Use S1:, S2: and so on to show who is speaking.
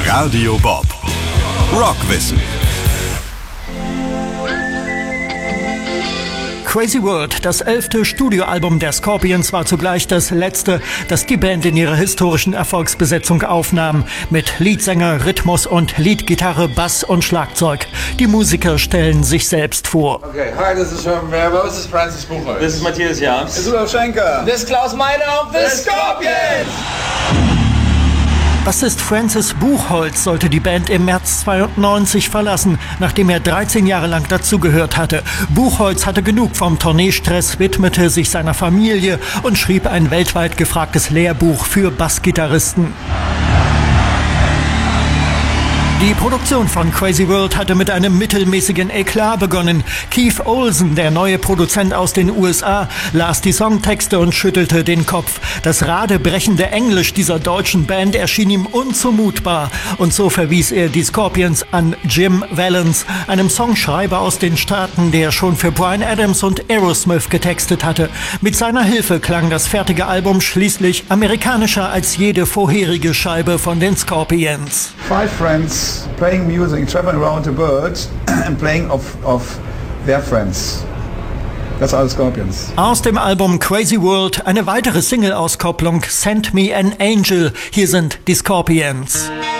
S1: Radio Bob. Rockwissen.
S2: Crazy World, das 11. Studioalbum der Scorpions, war zugleich das letzte, das die Band in ihrer historischen Erfolgsbesetzung aufnahm. Mit Leadsänger, Rhythmus und Leadgitarre, Bass und Schlagzeug. Die Musiker stellen sich selbst vor.
S3: Okay, hi, this is Herman Verbo, this is Francis Buchholz.
S4: This is Matthias Jans.
S3: This is Rudolf Schenker.
S4: This is Klaus Meinhof, the Scorpions!
S2: Bassist Francis Buchholz sollte die Band im März 92 verlassen, nachdem er 13 Jahre lang dazugehört hatte. Buchholz hatte genug vom Tourneestress, widmete sich seiner Familie und schrieb ein weltweit gefragtes Lehrbuch für Bassgitarristen. Die Produktion von Crazy World hatte mit einem mittelmäßigen Eklat begonnen. Keith Olsen, der neue Produzent aus den USA, las die Songtexte und schüttelte den Kopf. Das radebrechende Englisch dieser deutschen Band erschien ihm unzumutbar. Und so verwies er die Scorpions an Jim Vallance, einem Songschreiber aus den Staaten, der schon für Bryan Adams und Aerosmith getextet hatte. Mit seiner Hilfe klang das fertige Album schließlich amerikanischer als jede vorherige Scheibe von den Scorpions.
S5: Five friends playing music, traveling around the world and playing of their friends. That's all Scorpions.
S2: Aus dem Album Crazy World eine weitere Single-Auskopplung, Send Me an Angel. Hier sind die Scorpions.